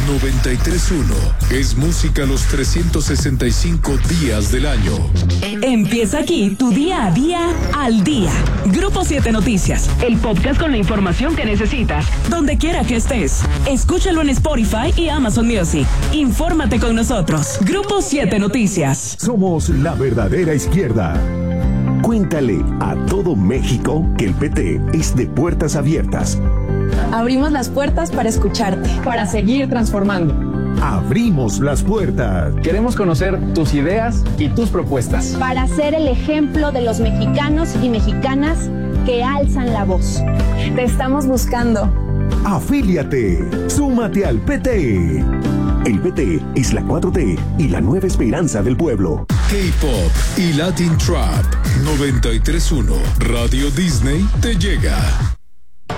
93.1 es música los 365 días del año. Empieza aquí tu día a día al día. Grupo 7 Noticias, el podcast con la información que necesitas, donde quiera que estés. Escúchalo en Spotify y Amazon Music. Infórmate con nosotros. Grupo 7 Noticias. Somos la verdadera izquierda. Cuéntale a todo México que el PT es de puertas abiertas. Abrimos las puertas para escucharte, para seguir transformando. Abrimos las puertas. Queremos conocer tus ideas y tus propuestas. Para ser el ejemplo de los mexicanos y mexicanas que alzan la voz. Te estamos buscando. Afíliate. Súmate al PT. El PT es la 4T y la nueva esperanza del pueblo. K-Pop y Latin Trap 93.1 Radio Disney te llega.